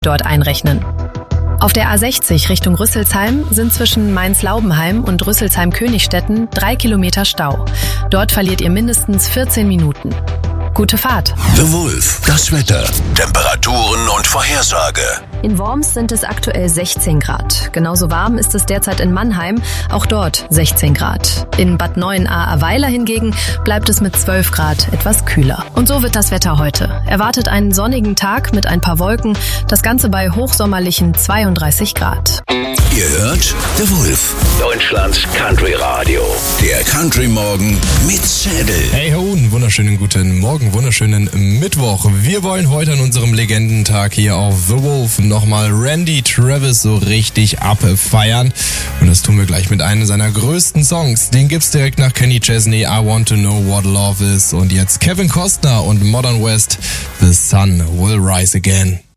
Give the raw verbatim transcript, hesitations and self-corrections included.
dort einrechnen. Auf der A sechzig Richtung Rüsselsheim sind zwischen Mainz-Laubenheim und Rüsselsheim-Königstetten drei Kilometer Stau. Dort verliert ihr mindestens vierzehn Minuten. Gute Fahrt. The Wolf, das Wetter, Temperaturen und Vorhersage. In Worms sind es aktuell sechzehn Grad. Genauso warm ist es derzeit in Mannheim, auch dort sechzehn Grad. In Bad Neuenahr-Ahrweiler hingegen bleibt es mit zwölf Grad etwas kühler. Und so wird das Wetter heute. Erwartet einen sonnigen Tag mit ein paar Wolken, das Ganze bei hochsommerlichen zweiunddreißig Grad. Ihr hört The Wolf, Deutschlands Country Radio. Der Country Morgen mit Zedel. Hey ho, einen wunderschönen guten Morgen, wunderschönen Mittwoch. Wir wollen heute an unserem Legendentag hier auf The Wolf nochmal Randy Travis so richtig abfeiern. Und das tun wir gleich mit einem seiner größten Songs. Den gibt's direkt nach Kenny Chesney, I Want to Know What Love Is. Und jetzt Kevin Costner und Modern West, The Sun Will Rise Again.